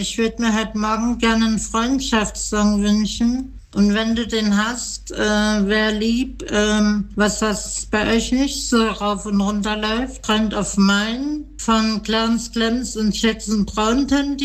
Ich würde mir heute Morgen gerne einen Freundschaftssong wünschen. Und wenn du den hast, wär lieb, was bei euch nicht so rauf und runter läuft, Friend of Mine von Clarence Clemens und Jackson Browne.